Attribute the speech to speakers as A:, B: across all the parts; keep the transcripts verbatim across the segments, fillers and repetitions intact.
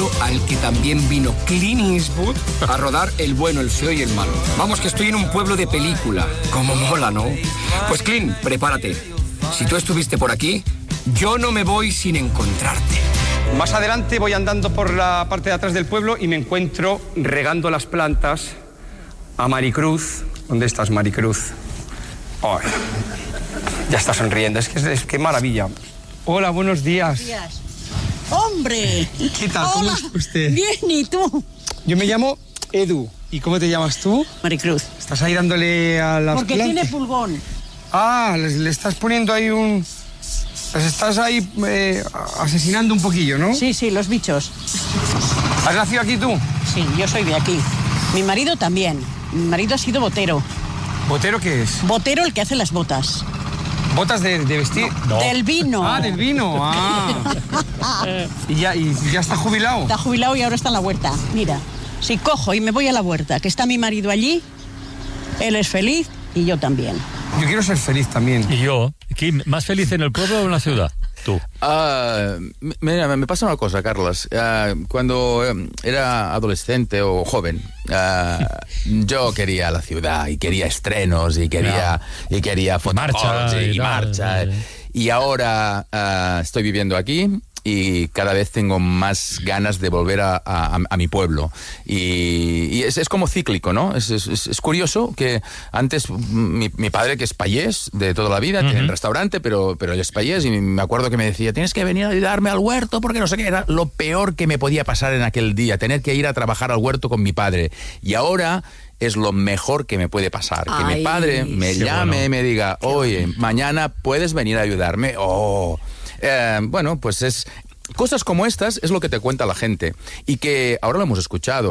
A: pueblo al que también vino Clint Eastwood a rodar El bueno, el feo y el malo. Vamos, que estoy en un pueblo de película. Como mola, ¿no? Pues Clint, prepárate. Si tú estuviste por aquí, yo no me voy sin encontrarte. Más adelante voy andando por la parte de atrás del pueblo y me encuentro regando las plantas a Maricruz. ¿Dónde estás, Maricruz? Oh, ya está sonriendo. Es que es, es que maravilla. Hola, buenos días.
B: Buenos días. ¡Hombre!
A: ¿Qué tal? ¿Cómo es usted?
B: Bien, ¿y tú?
A: Yo me llamo Edu. ¿Y cómo te llamas tú?
B: Maricruz.
A: ¿Estás ahí dándole a las
B: Porque
A: plantas?
B: tiene pulgón.
A: Ah, le, le estás poniendo ahí un... Pues estás ahí eh, asesinando un poquillo, ¿no?
B: Sí, sí, los bichos.
A: ¿Has nacido aquí tú?
B: Sí, yo soy de aquí. Mi marido también. Mi marido ha sido botero.
A: ¿Botero qué es?
B: Botero el que hace las botas.
A: ¿Botas de, de vestir?
B: No. Del vino.
A: Ah, del vino. Ah. ¿Y, ya, ¿Y ya está jubilado?
B: Está jubilado y ahora está en la huerta. Mira, si cojo y me voy a la huerta, que está mi marido allí, él es feliz y yo también.
A: Yo quiero ser feliz también.
C: ¿Y yo? Kim, ¿más feliz en el pueblo o en la ciudad? Tú.
D: Uh, mira, me pasa una cosa, Carlos. Uh, cuando era adolescente o joven, uh, yo quería la ciudad y quería estrenos y quería, no. y quería
C: marcha
D: y,
C: y,
D: marcha.
C: Sí.
D: Y ahora uh, estoy viviendo aquí y cada vez tengo más ganas de volver a, a, a mi pueblo. Y, y es, es como cíclico, ¿no? Es, es, es curioso que antes mi, mi padre, que es payés de toda la vida, uh-huh. tiene un restaurante, pero, pero él es payés, y me acuerdo que me decía, tienes que venir a ayudarme al huerto porque no sé qué. Era lo peor que me podía pasar en aquel día, tener que ir a trabajar al huerto con mi padre. Y ahora es lo mejor que me puede pasar. Ay, que mi padre me llame bueno. y me diga, oye, mañana puedes venir a ayudarme. Oh... Eh, bueno, pues es cosas como estas es lo que te cuenta la gente y que ahora lo hemos escuchado.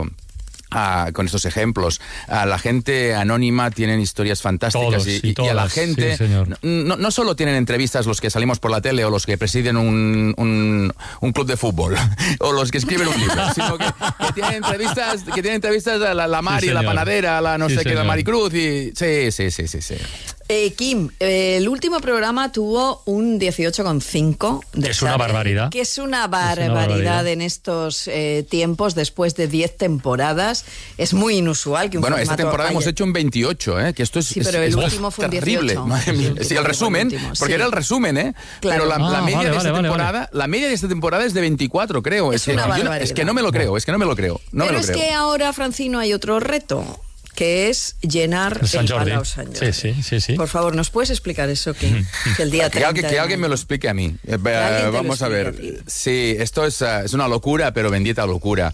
D: Ah, con estos ejemplos, a la gente anónima tienen historias fantásticas.
C: Todos,
D: y,
C: y,
D: y a la gente
C: sí,
D: no, no solo tienen entrevistas los que salimos por la tele o los que presiden un, un, un club de fútbol o los que escriben un libro, sino que, que tienen entrevistas, que tienen entrevistas a la, la Mari, sí, la panadera, la no sí, sé señor. qué, la Maricruz y sí, sí, sí, sí, sí.
E: Eh, Kim, eh, el último programa tuvo un dieciocho coma cinco.
C: Es Sare, una barbaridad.
E: Que es una barbaridad, una barbaridad. en estos eh, tiempos, después de diez temporadas. Es muy inusual que un
D: Bueno,
E: formato
D: esta temporada
E: haya...
D: hemos hecho un veintiocho, ¿eh? Que esto es,
E: sí, pero
D: es,
E: el
D: es
E: último fue un
D: terrible.
E: dieciocho.
D: Madre mía. Sí, el resumen,
E: último,
D: porque
E: sí.
D: era el resumen, ¿eh?
E: Claro.
D: Pero la,
C: ah,
D: la media
C: vale,
D: de esta
C: vale,
D: temporada,
C: vale.
D: la media de esta temporada es de veinticuatro, creo.
E: Es,
D: es,
E: una
D: que, yo no, es que no me lo creo, es que no me lo creo. No
E: pero
D: me lo
E: es
D: creo.
E: que ahora, Francino, hay otro reto, que es llenar el, el Palau Sant Jordi.
C: Sí, sí, sí, sí.
E: Por favor, ¿nos puedes explicar eso, Kim? Que el día
D: que, alguien, que alguien me lo explique a mí. Eh, vamos a ver. A sí, esto es, uh, es una locura, pero bendita locura.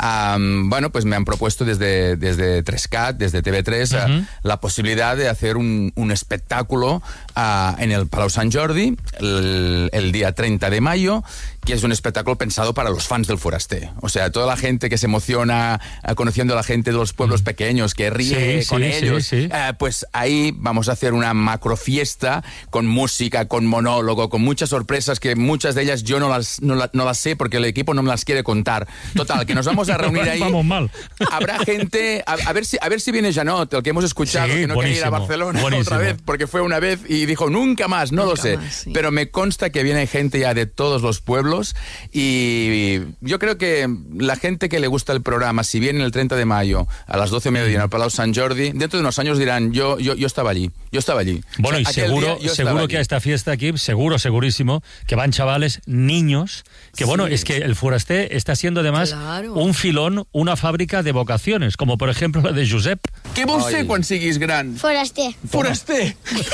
D: Um, bueno, pues me han propuesto desde, desde tres cat, desde T V tres, uh-huh. uh, la posibilidad de hacer un, un espectáculo uh, en el Palau Sant Jordi el, el día treinta de mayo, que es un espectáculo pensado para los fans del Foraster. O sea, toda la gente que se emociona uh, conociendo a la gente de los pueblos pequeños, que ríe
C: sí,
D: con
C: sí,
D: ellos,
C: sí, sí.
D: Uh, pues ahí vamos a hacer una macro fiesta con música, con monólogo, con muchas sorpresas que muchas de ellas yo no las, no, la, no las sé porque el equipo no me las quiere contar. Total, que nos vamos a reunir ahí.
C: Vamos mal.
D: Habrá gente, a, a ver si a ver si viene Janot, el que hemos escuchado,
C: sí,
D: que no quería ir a Barcelona buenísimo. otra vez, porque fue una vez y dijo nunca más, no nunca lo sé. Más, sí. Pero me consta que viene gente ya de todos los pueblos y yo creo que la gente que le gusta el programa, si viene el treinta de mayo a las doce de mediodía en el Palau Sant Jordi, dentro de unos años dirán, yo, yo, yo estaba allí, yo estaba allí.
C: Bueno,
D: o sea,
C: y seguro, seguro que a esta fiesta aquí, seguro, segurísimo, que van chavales, niños, que sí. bueno, es que el Foraster está siendo además claro. un filón, una fàbrica de vocaciones, como por ejemplo la de Josep.
D: Què vols ser quan siguis gran?
F: Foraster.
D: Foraster!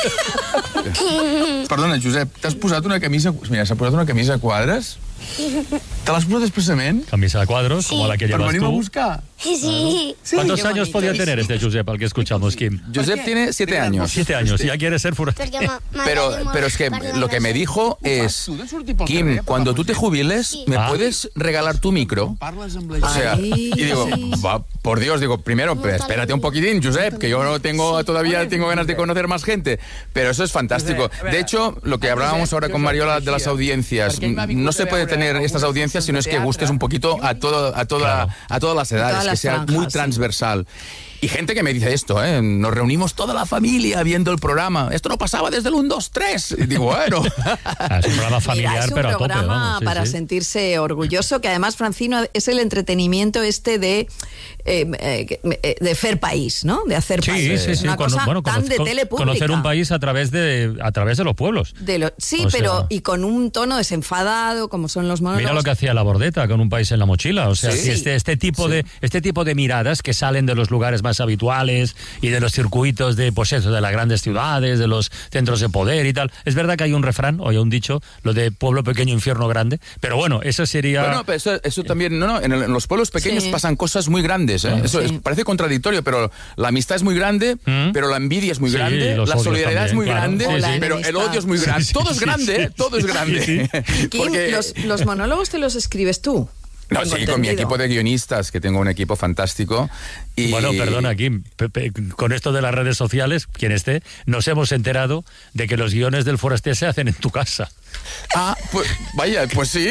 D: Perdona, Josep, t'has posat una camisa... Mira, s'ha posat una camisa a quadres? ¿Te l'has posat expresament?
C: Camisa de cuadros, sí. como la que llevas tú.
D: ¿Pero venimos a buscar?
F: Sí.
D: sí.
C: ¿Cuántos
E: Qué
C: años
E: bonito,
C: podía
E: sí.
C: tener este Josep al que escuchamos, Kim?
D: Josep tiene siete años.
C: Siete años, y ya quiere ser Foraster.
D: Pero, pero es que lo que me dijo es, Kim, cuando tú te jubiles, sí. ¿me ah. puedes regalar tu micro? O sea, y digo, va, por Dios, digo, primero, espérate un poquitín, Josep, que yo no tengo, todavía tengo ganas de conocer más gente. Pero eso es fantástico. De hecho, lo que hablábamos ahora con Mariola de las audiencias, no se puede tener estas audiencias audiencia, sino es que gustes un poquito a, todo, a, toda, claro. a todas las edades, todas las que sea franjas, muy transversal. Sí. Y gente que me dice esto, ¿eh? Nos reunimos toda la familia viendo el programa. Esto no pasaba desde el uno, dos, tres. Y digo, bueno.
C: Es un programa familiar,
E: Mira, es un
C: pero a tope,
E: programa
C: vamos, sí,
E: para
C: sí.
E: sentirse orgulloso, que además, Francino, es el entretenimiento este de eh, eh, de hacer país, ¿no? De hacer
C: sí,
E: país.
C: Sí, sí,
E: Una
C: Cono,
E: cosa
C: bueno,
E: tan
C: conocer,
E: de tele pública.
C: Conocer un país a través de, a través de los pueblos.
E: De lo, sí,
C: o
E: pero
C: sea,
E: y con un tono desenfadado, como son los monólogos.
C: Mira lo que hacía La Bordeta con Un país en la mochila. O sea,
E: sí,
C: este, este, tipo
E: sí.
C: de, este tipo de miradas que salen de los lugares más habituales y de los circuitos de, pues eso, de las grandes ciudades, de los centros de poder y tal. Es verdad que hay un refrán, o hay un dicho, lo de pueblo pequeño, infierno grande, pero bueno, eso sería...
D: Bueno, pero eso, eso también, no, no, en, el, en los pueblos pequeños sí. pasan cosas muy grandes, ¿eh? Eso
E: sí.
D: es, parece contradictorio, pero la amistad es muy grande, ¿Mm? pero la envidia es muy sí, grande, la solidaridad también, es muy claro. grande, sí, sí. pero el odio es muy grande. Sí, sí, todo es grande, ¿eh? Todo es grande.
E: Sí, sí. Porque... los, los monólogos te los escribes tú.
D: No, sí, entendido. Con mi equipo de guionistas, que tengo un equipo fantástico. Y...
C: Bueno, perdona, Kim, con esto de las redes sociales, quien esté, nos hemos enterado de que los guiones del Forasté se hacen en tu casa.
D: Ah, pues vaya, pues sí.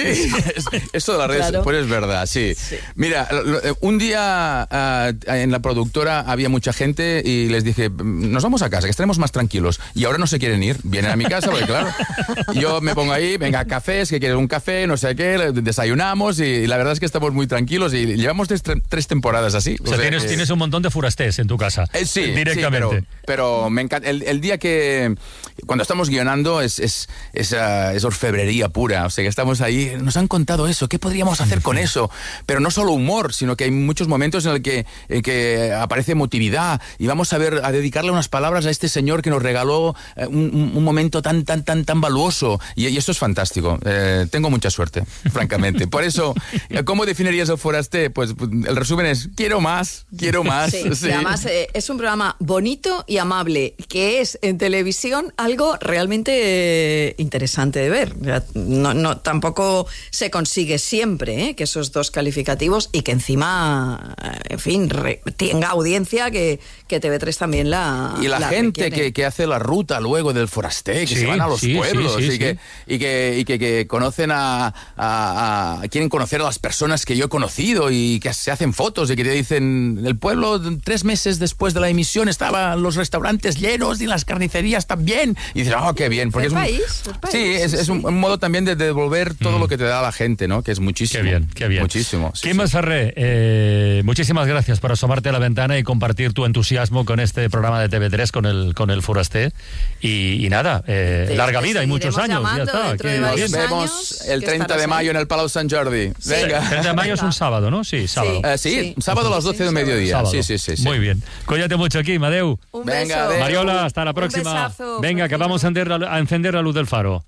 D: Eso de las redes, claro. Pues es verdad, sí. sí. Mira, un día uh, en la productora había mucha gente y les dije, nos vamos a casa, que estaremos más tranquilos. Y ahora no se quieren ir, vienen a mi casa, porque claro, yo me pongo ahí, venga, cafés, que quieres un café, no sé qué, desayunamos y, y la verdad es que estamos muy tranquilos y llevamos tres, tres temporadas así.
C: O sea, o sea tienes, eh, tienes un montón de forastés en tu casa.
D: Eh, sí,
C: directamente.
D: Sí, pero, pero me encanta. El, el día que, cuando estamos guionando, es, es, es, uh, es orfebrería pura. O sea, que estamos ahí, nos han contado eso, ¿qué podríamos hacer con eso? Pero no solo humor, sino que hay muchos momentos en el que, en que aparece emotividad y vamos a ver, a dedicarle unas palabras a este señor que nos regaló uh, un, un momento tan, tan, tan, tan valuoso. Y, y eso es fantástico. Eh, tengo mucha suerte, francamente. Por eso, ¿cómo definirías el Forasté? Pues el resumen es, quiero más, quiero más.
E: Sí, sí. Y además eh, es un programa bonito y amable, que es en televisión algo realmente eh, interesante de ver. No, no, tampoco se consigue siempre ¿eh? que esos dos calificativos y que encima, en fin, re, tenga audiencia que, que T V tres también la
D: Y la, la gente que, que hace la ruta luego del Forasté, que sí, se van a los sí, pueblos sí, sí, y, sí. Que, y, que, y que, que conocen a, a, a... quieren conocer a las personas que yo he conocido y que se hacen fotos y que te dicen, el pueblo tres meses después de la emisión estaban los restaurantes llenos y las carnicerías también. Y dices, oh, qué bien. Porque es un,
E: país, país,
D: sí, es, es un, un modo también de devolver todo mm. lo que te da la gente, ¿no? Que es muchísimo.
C: Qué bien, qué bien.
D: Muchísimo. Sí,
C: Kim Masferrer, sí. eh, muchísimas gracias por asomarte a la ventana y compartir tu entusiasmo con este programa de T V tres, con el, con el Forasté. Y, y nada, eh, sí, larga vida y muchos años. Ya está.
E: Que
D: nos vemos el treinta de mayo en el Palau Sant Jordi.
C: Sí. Venga. El treinta de mayo es un sábado, ¿no? Sí, sábado.
D: Sí, uh, sí, sí. sábado a las doce sí, del mediodía. Sí, sí, sí, sí.
C: Muy bien. Cuídate mucho, Kim. Adeu.
E: Un
D: Venga,
E: beso.
C: Mariola, hasta la próxima.
E: Un besazo,
C: Venga, que vamos a encender, la, a encender la luz del faro.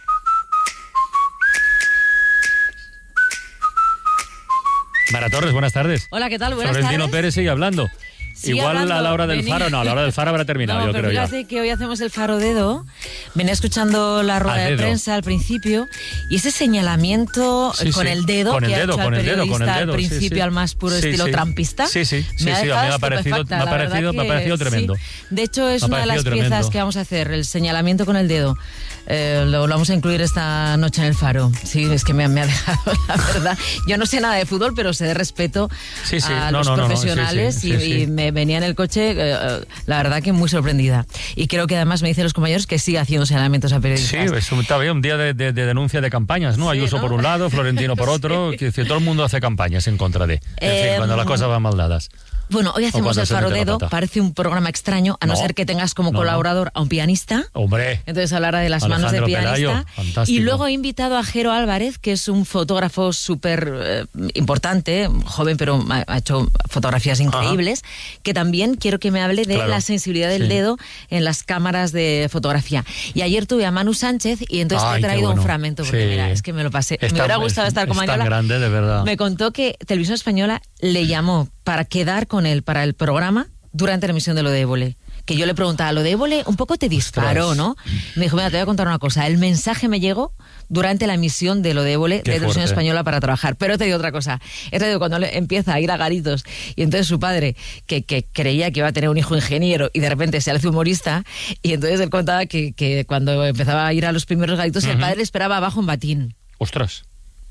C: Mara Torres, buenas tardes.
F: Hola, ¿qué tal? Buenas
C: Florentino
F: tardes.
C: Pérez sigue hablando. Sí, Igual
F: hablando,
C: a la hora del
F: venía...
C: faro, no, a la hora del faro habrá terminado,
F: no,
C: yo
F: pero
C: creo
F: fíjate
C: ya.
F: que hoy hacemos el faro dedo. Venía escuchando la rueda de prensa al principio y ese señalamiento
C: sí,
F: con
C: sí.
F: el dedo
C: con el
F: que
C: dedo,
F: ha hecho
C: con
F: al
C: el dedo, con el dedo,
F: al principio
C: sí, sí.
F: al más puro
C: sí,
F: estilo
C: sí.
F: trampista.
C: Sí, sí, sí,
F: me
C: sí,
F: ha
C: sí, a mí me ha parecido, me ha parecido, me ha parecido tremendo.
F: Sí. De hecho, es
C: me
F: una de las
C: tremendo.
F: piezas que vamos a hacer, el señalamiento con el dedo. Eh, lo, lo vamos a incluir esta noche en el faro. Sí, es que me, me ha dejado, la verdad. Yo no sé nada de fútbol, pero sé de respeto
C: sí, sí.
F: a
C: no,
F: los
C: no,
F: profesionales
C: no, sí, sí,
F: y,
C: sí, sí.
F: y me venía en el coche, eh, la verdad que muy sorprendida. Y creo que además me dicen los compañeros que sigue haciendo señalamientos a periodistas.
C: Sí, es un, está bien, un día de, de, de denuncia de campañas, ¿no?
F: Sí,
C: Ayuso
F: ¿no?
C: por un lado, Florentino por otro, sí. que decir, todo el mundo hace campañas en contra de. En
F: eh,
C: fin, cuando las cosas van mal dadas.
F: Bueno, hoy hacemos el Faro Dedo, parece un programa extraño, a no, no ser que tengas como no, colaborador a un pianista.
C: Hombre.
F: Entonces hablará de las Alejandro manos de pianista.
C: Pelayo,
F: y luego he invitado a Jero Álvarez, que es un fotógrafo súper eh, importante, joven, pero ha hecho fotografías increíbles, Ajá. que también quiero que me hable de claro. la sensibilidad del sí. dedo en las cámaras de fotografía. Y ayer tuve a Manu Sánchez y entonces Ay, te he traído bueno. un fragmento, porque sí. mira, es que me lo pasé. Está, me hubiera gustado
C: es,
F: estar con
C: es
F: Manuela.
C: Tan grande, de verdad.
F: Me contó que Televisión Española le llamó para quedar con él para el programa durante la emisión de Lo de Évole. Que yo le preguntaba, lo de Évole un poco te disparó, ¿no? Me dijo, mira, te voy a contar una cosa. El mensaje me llegó durante la emisión de Lo de Évole de Televisión Española para trabajar. Pero te digo otra cosa. He traído cuando le empieza a ir a garitos y entonces su padre, que, que creía que iba a tener un hijo ingeniero y de repente se hace humorista, y entonces él contaba que, que cuando empezaba a ir a los primeros garitos, uh-huh. el padre le esperaba abajo un batín.
C: Ostras.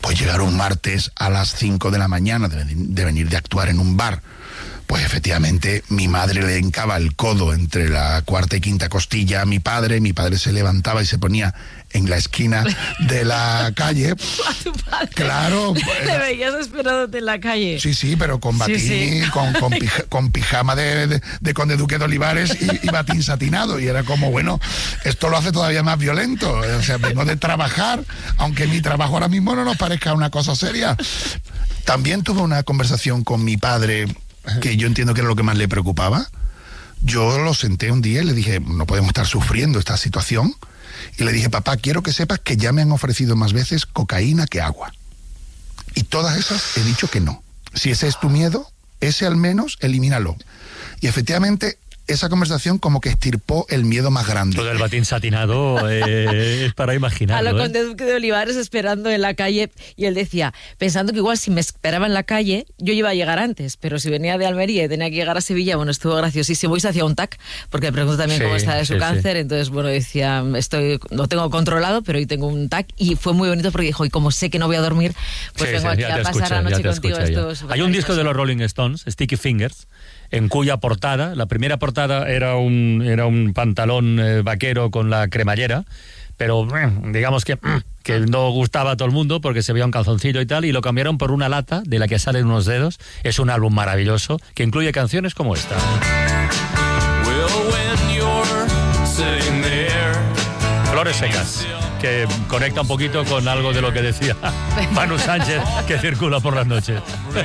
G: Pues llegar un martes a las cinco de la mañana de, de venir de actuar en un bar, pues efectivamente mi madre le hincaba el codo entre la cuarta y quinta costilla a mi padre, mi padre se levantaba y se ponía en la esquina de la calle.
F: A tu padre.
G: Claro.
F: Te veías esperándote en la calle.
G: Sí, sí, pero con batín, sí, sí. Con, con, pija, con pijama de, de, de Conde Duque de Olivares y, y batín satinado. Y era como, bueno, esto lo hace todavía más violento. O sea, vengo de trabajar, aunque mi trabajo ahora mismo no nos parezca una cosa seria. También tuve una conversación con mi padre, que yo entiendo que era lo que más le preocupaba. Yo lo senté un día y le dije, no podemos estar sufriendo esta situación. Y le dije, papá, quiero que sepas que ya me han ofrecido más veces cocaína que agua. Y todas esas he dicho que no. Si ese es tu miedo, ese al menos elimínalo. Y efectivamente, esa conversación como que estirpó el miedo más grande.
C: Todo el batín satinado eh, es para imaginarlo.
F: A lo
C: ¿eh?
F: Conde Duque de Olivares esperando en la calle, y él decía, pensando que igual si me esperaba en la calle, yo iba a llegar antes, pero si venía de Almería y tenía que llegar a Sevilla, bueno, estuvo graciosísimo y se hacía un tac, porque le preguntó también sí, cómo está de su sí, cáncer, sí. Entonces, bueno, decía, estoy, lo tengo controlado, pero hoy tengo un tac, y fue muy bonito porque dijo, y como sé que no voy a dormir, pues sí, vengo sí, aquí a pasar escucha, la noche contigo. Estos
C: Hay un disco de los Rolling Stones, Sticky Fingers, en cuya portada, la primera portada era un, era un pantalón eh, vaquero con la cremallera, pero eh, digamos que, que no gustaba a todo el mundo porque se veía un calzoncillo y tal, y lo cambiaron por una lata de la que salen unos dedos. Es un álbum maravilloso que incluye canciones como esta. Flores secas, que conecta un poquito con algo de lo que decía Manu Sánchez, que circula por las noches.